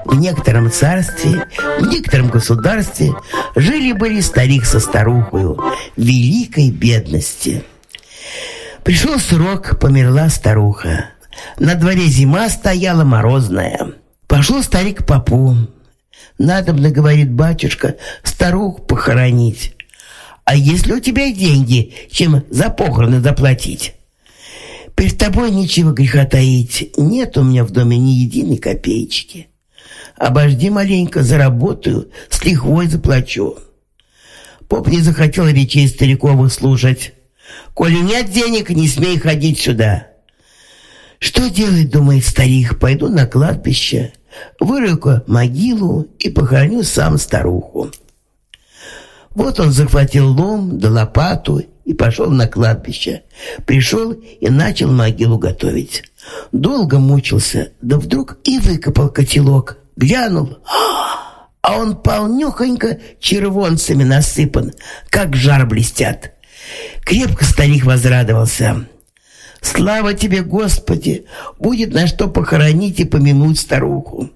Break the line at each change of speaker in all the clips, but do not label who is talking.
В некотором царстве, в некотором государстве жили-были старик со старухою в великой бедности. Пришел срок, померла старуха. На дворе зима стояла морозная. Пошел старик к попу. «Надобно, — говорит батюшка, — старуху похоронить. А если у тебя деньги, чем за похороны заплатить?» «Перед тобой нечего греха таить. Нет у меня в доме ни единой копеечки. Обожди маленько, заработаю, с лихвой заплачу». Поп не захотел речей стариковых слушать. «Коли нет денег, не смей ходить сюда». Что делать, думает старик, пойду на кладбище, вырою-ка могилу и похороню сам старуху. Вот он захватил лом да лопату и пошел на кладбище. Пришел и начал могилу готовить. Долго мучился, да вдруг и выкопал котелок. Глянул, а он полнёхонько червонцами насыпан, как жар блестят. Крепко старик возрадовался. «Слава тебе, Господи! Будет на что похоронить и помянуть старуху».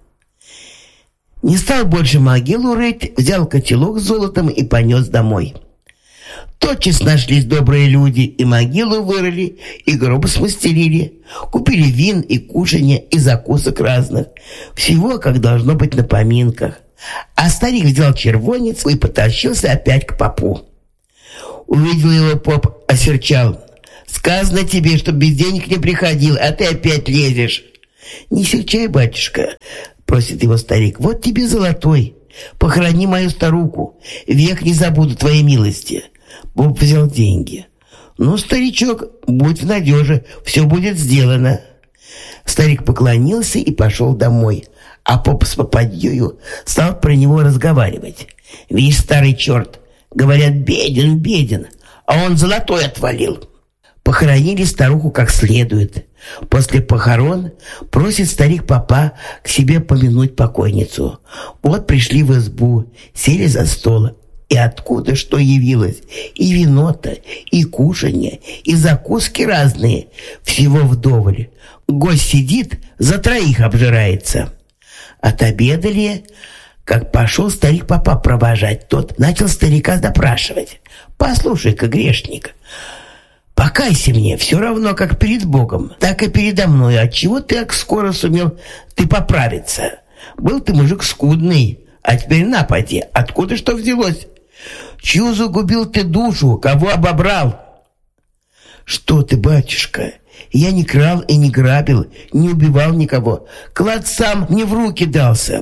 Не стал больше могилу рыть, взял котелок с золотом и понес домой. Тотчас нашлись добрые люди, и могилу вырыли, и гроб смастерили, купили вин и кушанья, и закусок разных. Всего, как должно быть на поминках. А старик взял червонец и потащился опять к попу. Увидел его поп, осерчал. «Сказано тебе, что без денег не приходил, а ты опять лезешь». «Не серчай, батюшка, — просит его старик, — вот тебе золотой. Похорони мою старуху, век не забуду твоей милости». Поп взял деньги. «Ну, старичок, будь в надеже, все будет сделано». Старик поклонился и пошел домой, а поп с попадьёю стал про него разговаривать. «Видишь, старый черт, говорят, беден, беден, а он золотой отвалил». Похоронили старуху как следует. После похорон просит старик попа к себе помянуть покойницу. Вот пришли в избу, сели за стол. И откуда что явилось? И вино-то, и кушанье, и закуски разные. Всего вдоволь. Гость сидит, за троих обжирается. Отобедали, как пошел старик попа провожать. Тот начал старика допрашивать. «Послушай-ка, грешник, покайся мне, все равно, как перед Богом, так и передо мной. Отчего ты так скоро сумел ты поправиться? Был ты мужик скудный, а теперь напади, откуда что взялось? Чью загубил ты душу, кого обобрал?» «Что ты, батюшка, я не крал и не грабил, не убивал никого, клад сам не в руки дался».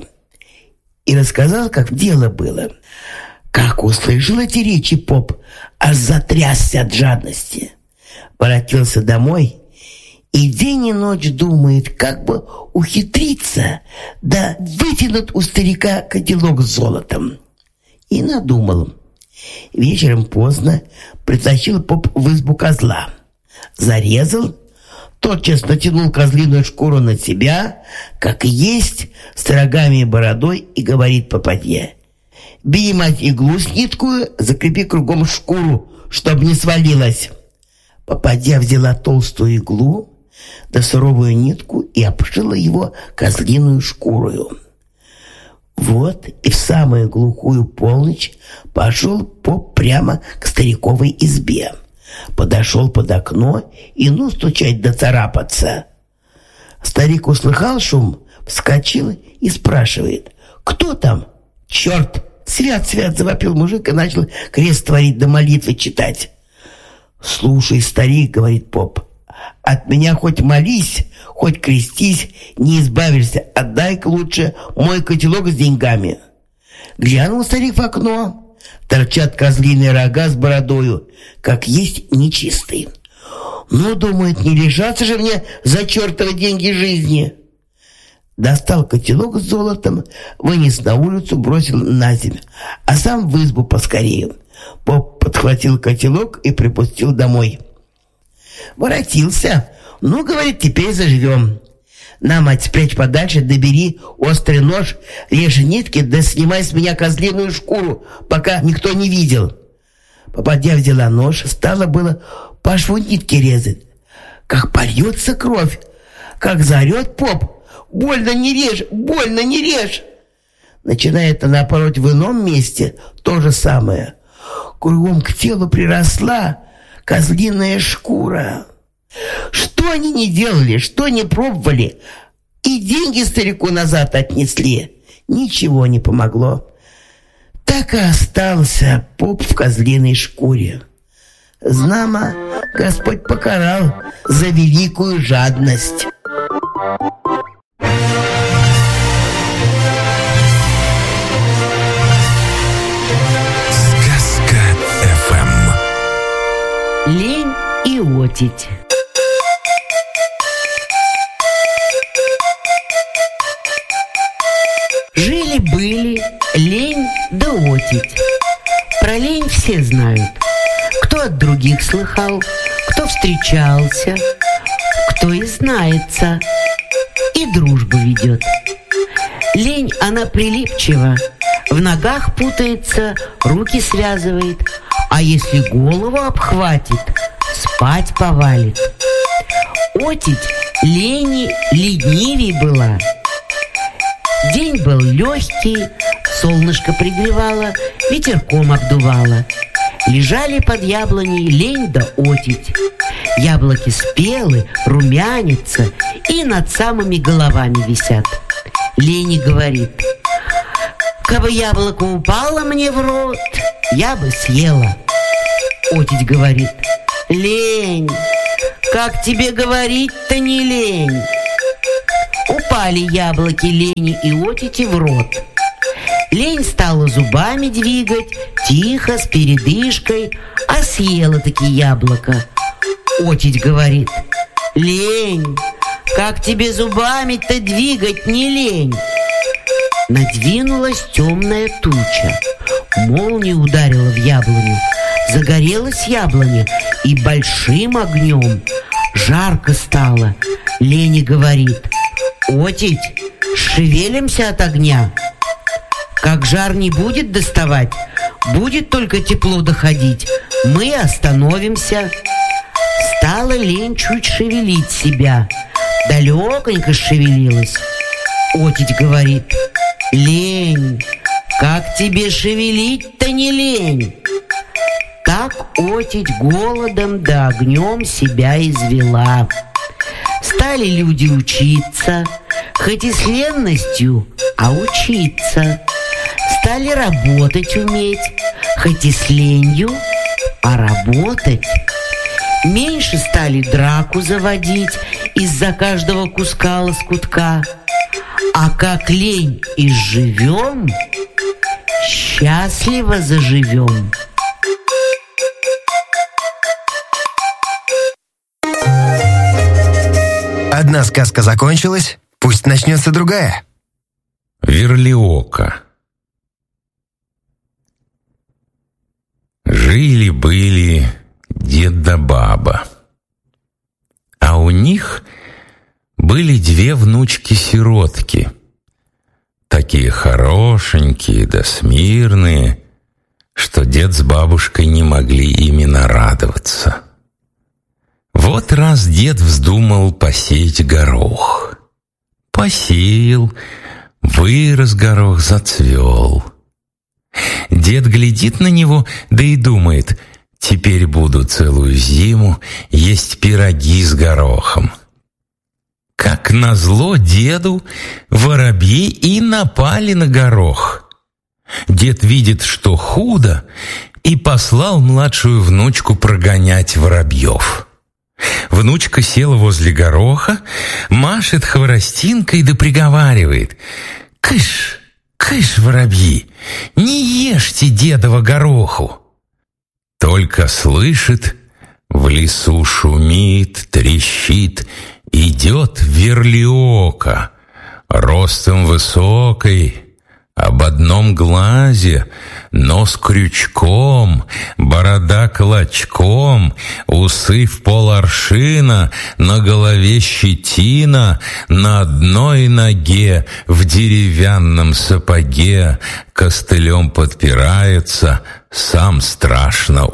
И рассказал, как дело было. Как услышал эти речи поп, аж затрясся от жадности. Воротился домой и день и ночь думает, как бы ухитриться, да вытянуть у старика котелок с золотом. И надумал. Вечером поздно притащил поп в избу козла. Зарезал, тотчас натянул козлиную шкуру на себя, как есть, с рогами и бородой, и говорит попадье: «Бери, мать, иглу с ниткою, закрепи кругом шкуру, чтоб не свалилась». Попадья взяла толстую иглу да суровую нитку и обшила его козлиную шкурою. Вот и в самую глухую полночь пошел поп прямо к стариковой избе. Подошел под окно и стучать да царапаться. Старик услыхал шум, вскочил и спрашивает: «Кто там?» «Черт! Свят, свят!» — завопил мужик и начал крест творить да молитвы читать. «Слушай, старик, — говорит поп, — от меня хоть молись, хоть крестись, не избавишься. Отдай-ка лучше мой котелок с деньгами». Глянул старик в окно. Торчат козлиные рога с бородою, как есть нечистый. «Ну, — думает, — не лишаться же мне за чертовы деньги жизни». Достал котелок с золотом, вынес на улицу, бросил на землю, а сам в избу поскорее. Поп подхватил котелок и припустил домой. Воротился. «Ну, — говорит, — теперь заживем. На, мать, спрячь подальше, да бери острый нож, режь нитки, да снимай с меня козлиную шкуру, пока никто не видел». Попадья взяла нож, стала было по шву нитки резать. Как польется кровь, как заорет поп: больно не режь, больно не режь!» Начинает она пороть в ином месте то же самое. Кругом к телу приросла козлиная шкура. Что они не делали, что не пробовали, и деньги старику назад отнесли, ничего не помогло. Так и остался поп в козлиной шкуре. Знамо, Господь покарал за великую жадность.
Лень и отить. Жили-были лень да отить. Про лень все знают. Кто от других слыхал, кто встречался, кто и знается, и дружбу ведет. Лень, она прилипчива, в ногах путается, руки связывает, а если голову обхватит, спать повалит. Отить лени ленивей была. День был легкий, солнышко пригревало, ветерком обдувало. Лежали под яблоней лень да отить. Яблоки спелы, румянятся и над самыми головами висят. Лень говорит: «Кабы яблоко упало мне в рот, я бы съела». Отить говорит: «Лень, как тебе говорить-то не лень». Упали яблоки лени и отити в рот. Лень стала зубами двигать, тихо, с передышкой, а съела таки яблоко. Отить говорит: «Лень, как тебе зубами-то двигать не лень». Надвинулась темная туча, молния ударила в яблоню, загорелась яблоня и большим огнем. Жарко стало. Лени говорит: «Отить, шевелимся от огня. Как жар не будет доставать, будет только тепло доходить, мы остановимся». Стала лень чуть шевелить себя, далеконько шевелилась. Отить говорит: «Лень, как тебе шевелить-то не лень». Так отить голодом да огнем себя извела. Стали люди учиться, хоть и с ленностью, а учиться. Стали работать уметь, хоть и с ленью, а работать. Меньше стали драку заводить из-за каждого куска лоскутка. А как лень изживем, счастливо заживем.
Одна сказка закончилась, пусть начнется другая.
Верлиока. Жили-были дед да баба, а у них были две внучки-сиротки, такие хорошенькие да смирные, что дед с бабушкой не могли ими нарадоваться. Вот раз дед вздумал посеять горох. Посеял, вырос горох, зацвел. Дед глядит на него, да и думает: теперь буду целую зиму есть пироги с горохом. Как назло деду, воробьи и напали на горох. Дед видит, что худо, и послал младшую внучку прогонять воробьев. Внучка села возле гороха, машет хворостинкой да приговаривает: «Кыш, кыш, воробьи, не ешьте дедова гороху!» Только слышит, в лесу шумит, трещит, идет верлиока, ростом высокой, об одном глазе, нос крючком, борода клочком, усы в поларшина, на голове щетина, на одной ноге в деревянном сапоге, костылем подпирается, сам страшно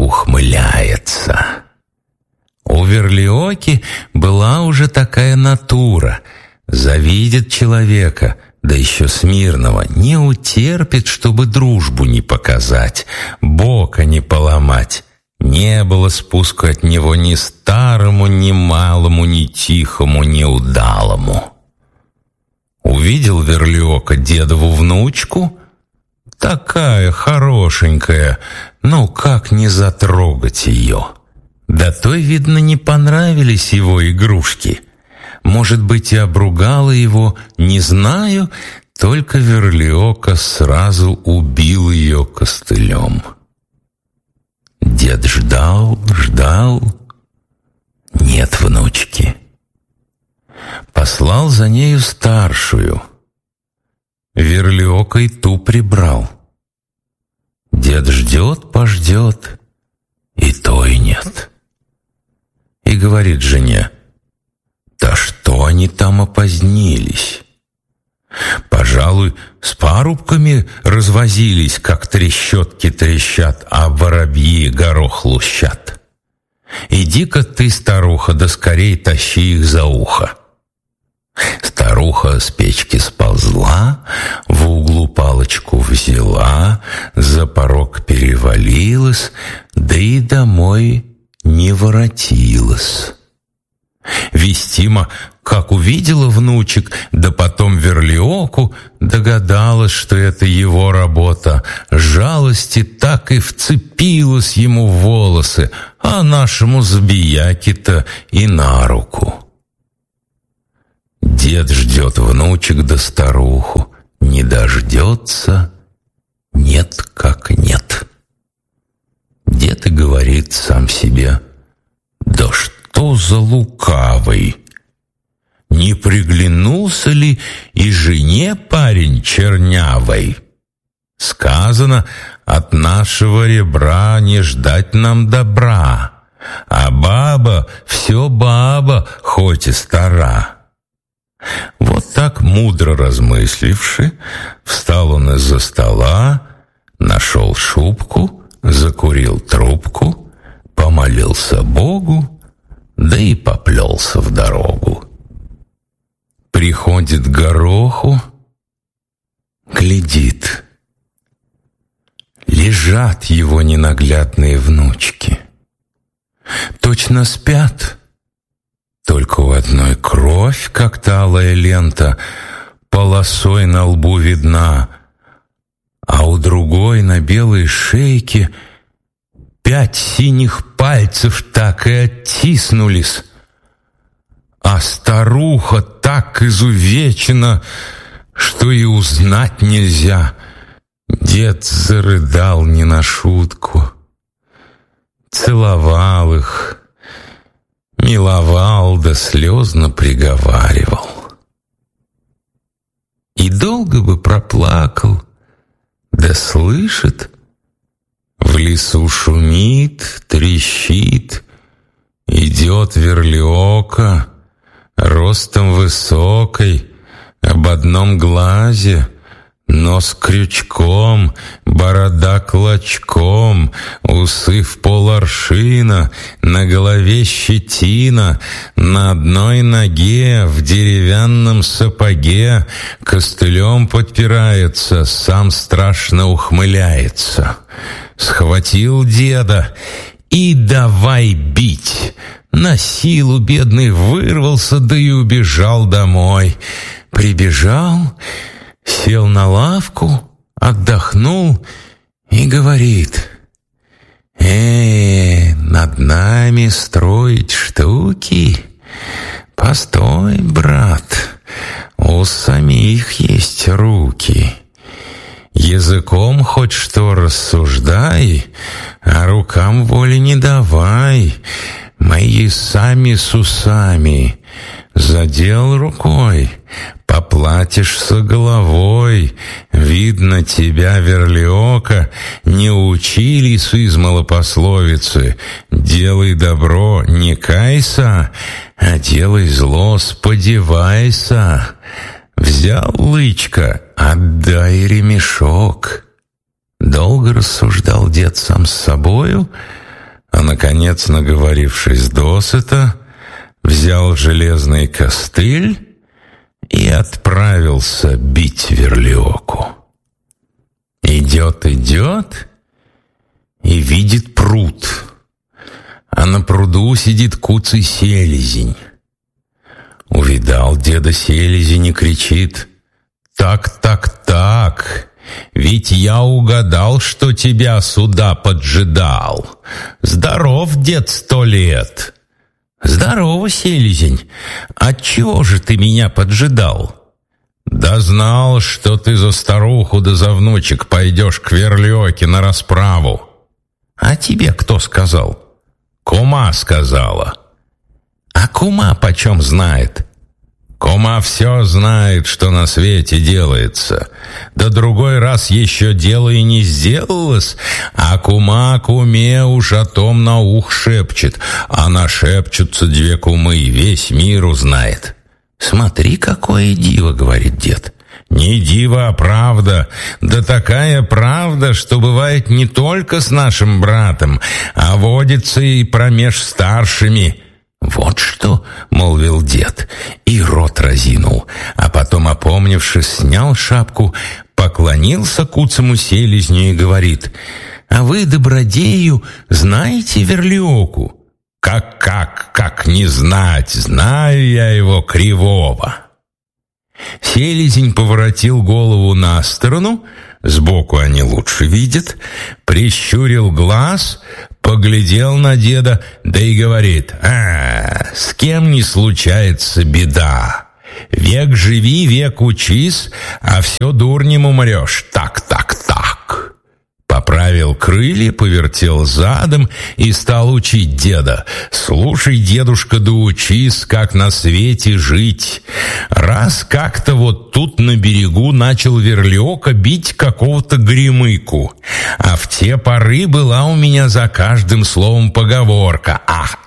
ухмыляется. У верлиоки была уже такая натура. Завидит человека, да еще смирного, не утерпит, чтобы дружбу не показать, бока не поломать. Не было спуска от него ни старому, ни малому, ни тихому, ни удалому. Увидел Верлиока дедову внучку, такая хорошенькая, ну как не затрогать ее? Да той, видно, не понравились его игрушки. Может быть, и обругала его, не знаю, только Верлиока сразу убил ее костылем. Дед ждал, нет внучки. Послал за нею старшую. Верлиока и ту прибрал. Дед ждет, и той нет. И говорит жене: «Да что они там опозднились? Пожалуй, с парубками развозились, как трещотки трещат, а воробьи горох лущат. Иди-ка ты, старуха, да скорей тащи их за ухо». Старуха с печки сползла, в углу палочку взяла, за порог перевалилась, да и домой не воротилась. Вестима, как увидела внучек, да потом Верлиоку, догадалась, что это его работа. Жалости так и вцепилась ему в волосы, а нашему забияке-то и на руку. Дед ждет внучек да старуху, не дождется, нет как нет. Дед и говорит сам себе: «Да что за лукавый! Не приглянулся ли и жене парень чернявой? Сказано, от нашего ребра не ждать нам добра, а баба все баба, хоть и стара». Вот так, мудро размысливши, встал он из-за стола, нашел шубку, закурил трубку, помолился Богу, да и поплелся в дорогу. Приходит к гороху, глядит. Лежат его ненаглядные внучки. Точно спят. Только у одной кровь, как талая лента, полосой на лбу видна, а у другой на белой шейке 5 синих пальцев так и оттиснулись. А старуха так изувечена, что и узнать нельзя. Дед зарыдал не на шутку, целовал их, миловал да слезно приговаривал. И долго бы проплакал, да слышит, в лесу шумит, трещит, идет Верлиока, ростом высокой, об одном глазе, нос крючком, борода клочком, усы в поларшина, на голове щетина, на одной ноге в деревянном сапоге костылем подпирается, сам страшно ухмыляется. Схватил деда и давай бить. На силу бедный вырвался, да и убежал домой. Прибежал, сел на лавку, отдохнул и говорит: над нами строить штуки? Постой, брат, у самих есть руки. Языком хоть что рассуждай, а рукам воли не давай. Мои сами с усами. Задел рукой, поплатишься головой. Видно, тебя, Верлиока, не учили сызмала пословицы: делай добро, не кайся, а делай зло, сподевайся. Взял лычка, отдай ремешок. Долго рассуждал дед сам с собою, а, наконец, наговорившись досыта, взял железный костыль и отправился бить Верлиоку. Идет и видит пруд, а на пруду сидит куцый селезень. Увидал деда селезень и кричит: «Так, ведь я угадал, что тебя сюда поджидал. Здоров, дед, 100 лет!» «Здорово, селезень, отчего же ты меня поджидал?» «Да знал, что ты за старуху да за внучек пойдешь к Верлиоке на расправу». «А тебе кто сказал?» «Кума сказала». «А кума почем знает?» «Кума все знает, что на свете делается. Да другой раз еще дело и не сделалось, а кума куме уж о том на ух шепчет, а нашепчутся 2 кумы, и весь мир узнает». «Смотри, какое диво», — говорит дед. «Не диво, а правда. Да такая правда, что бывает не только с нашим братом, а водится и промеж старшими». «Вот что», — молвил дед, и рот разинул, а потом, опомнившись, снял шапку, поклонился куцому селезню и говорит: «А вы, добродею, знаете Верлиоку?» Как не знать, знаю я его кривого». Селезень поворотил голову на сторону, сбоку они лучше видят, прищурил глаз, поглядел на деда, да и говорит: с кем не случается беда. Век живи, век учись, а все дурнем умрешь. Так. Поправил крылья, повертел задом и стал учить деда: «Слушай, дедушка, да учись, как на свете жить. Раз как-то вот тут на берегу начал Верлиока бить какого-то гремыку, а в те поры была у меня за каждым словом поговорка: ах,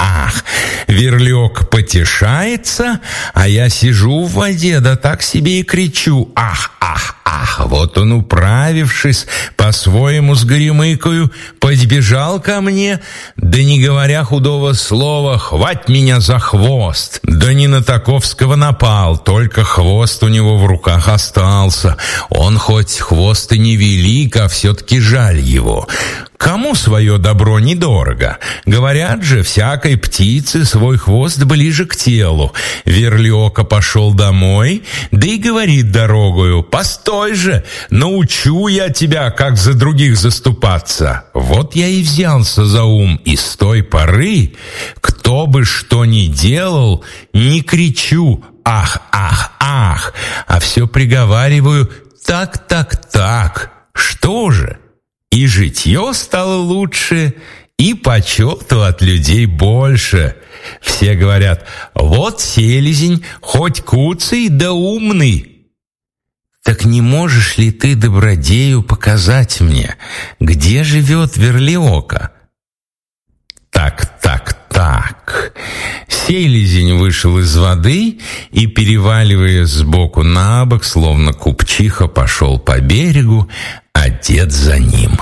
Верлиок потешается, а я сижу в воде, да так себе и кричу: ах. Вот он, управившись по-своему с горемыкою, подбежал ко мне, да не говоря худого слова, хвать меня за хвост. Да не на таковского напал, только хвост у него в руках остался. Он хоть хвост и не велик, а все-таки жаль его. Кому свое добро недорого? Говорят же, всякой птице свой хвост ближе к телу. Верлиока пошел домой, да и говорит дорогою: «Постой же, научу я тебя, как за других заступаться». Вот я и взялся за ум, и с той поры, кто бы что ни делал, не кричу «ах», а все приговариваю «так». Что же? И житье стало лучше, и почету от людей больше. Все говорят: «Вот селезень, хоть куцый, да умный». Так не можешь ли ты, добродею, показать мне, где живет Верлиока? Так. Селезень вышел из воды и, переваливая сбоку на бок, словно купчиха, пошел по берегу, а дед за ним.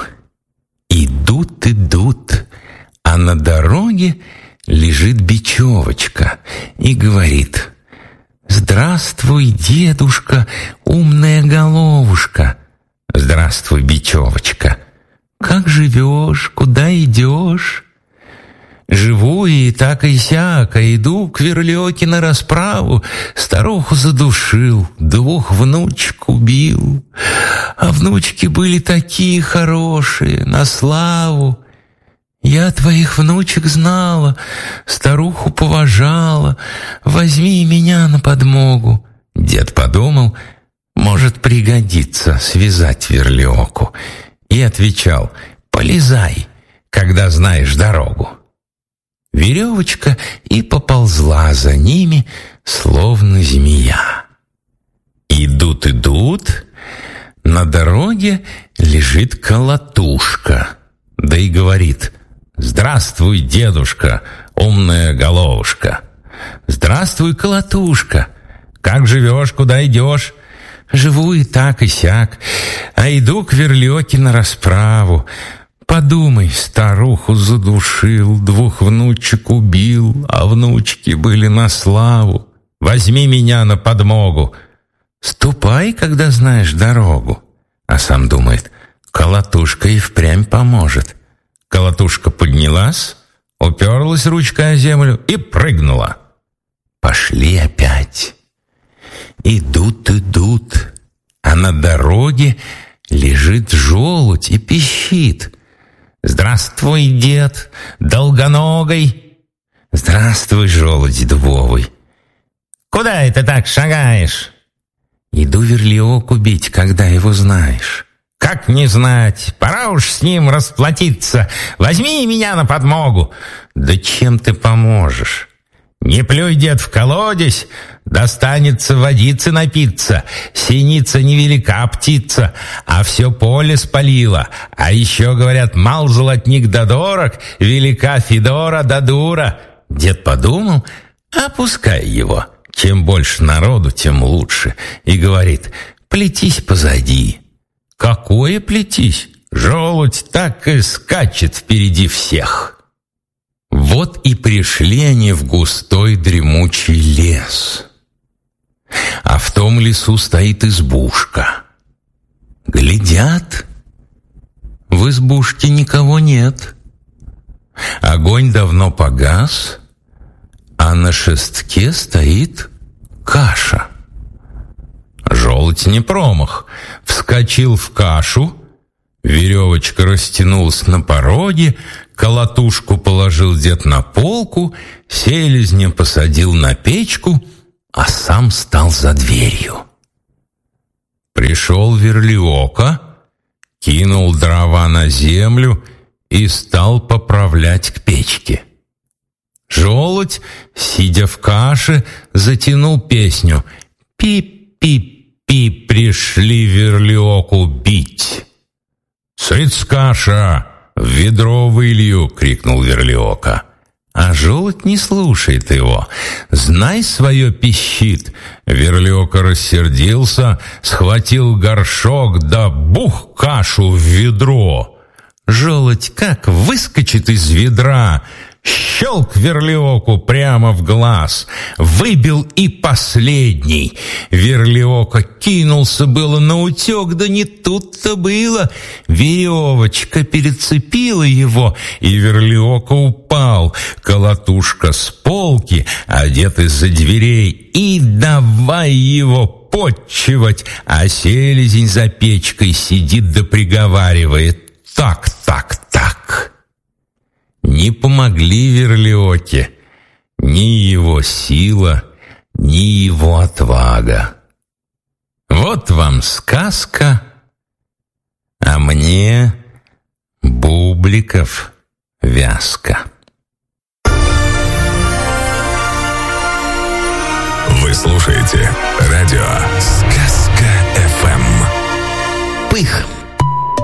Идут, а на дороге лежит бечевочка и говорит: «Здравствуй, дедушка, умная головушка». «Здравствуй, бечевочка. Как живешь, куда идешь?» «Живу и так и сяко, иду к Верлиоке на расправу. Старуху задушил, 2 внучек убил. А внучки были такие хорошие, на славу. Я твоих внучек знала, старуху поважала. Возьми меня на подмогу». Дед подумал, может пригодится связать Верлиоку, и отвечал: «Полезай, когда знаешь дорогу». Веревочка и поползла за ними, словно змея. Идут, на дороге лежит колотушка, да и говорит: «Здравствуй, дедушка, умная головушка». «Здравствуй, колотушка. Как живешь, куда идешь?» «Живу и так, и сяк, а иду к Верлиоке на расправу. Подумай, старуху задушил, 2 внучек убил, а внучки были на славу». возьми меня на подмогу. Ступай, когда знаешь дорогу. А сам думает, колотушка и впрямь поможет. Колотушка поднялась, уперлась ручкой о землю и прыгнула. Пошли опять. Идут, а на дороге лежит желудь и пищит. «Здравствуй, дед, долгоногой!» «Здравствуй, желудь дубовый!» «Куда это так шагаешь?» «Иду Верлиоку бить, когда его знаешь». «Как не знать? Пора уж с ним расплатиться. Возьми меня на подмогу». «Да чем ты поможешь?» «Не плюй, дед, в колодец, достанется водицы напиться. Синица невелика птица, а все поле спалила. А еще, говорят, мал золотник да дорог, велика Федора да дура». Дед подумал, опускай его. Чем больше народу, тем лучше. И говорит, плетись позади. Какое плетись? Желудь так и скачет впереди всех. Вот и пришли они в густой дремучий лес. А в том лесу стоит избушка. Глядят, в избушке никого нет. Огонь давно погас, а на шестке стоит каша. Желудь не промах, вскочил в кашу, веревочка растянулась на пороге, колотушку положил дед на полку, селезня посадил на печку, а сам стал за дверью. Пришел Верлиока, кинул дрова на землю и стал поправлять к печке. Желудь, сидя в каше, затянул песню «Пи-пи-пи, пришли Верлиоку бить». «Сыц каша! В ведро вылью!» — крикнул Верлиока. А желудь не слушает его. «Знай, свое пищит!» Верлиока рассердился, схватил горшок, да бух кашу в ведро. Желудь как выскочит из ведра, щелк Верлиоку прямо в глаз, выбил и последний. Верлиока кинулся было наутек, да не тут-то было. Веревочка перецепила его, и Верлиока упал. Колотушка с полки, а дед из-за дверей, и давай его подчивать, а селезень за печкой сидит да приговаривает: «Так, так, так». Не помогли Верлиоке ни его сила, ни его отвага. Вот вам сказка, а мне бубликов вязка.
Вы слушаете радио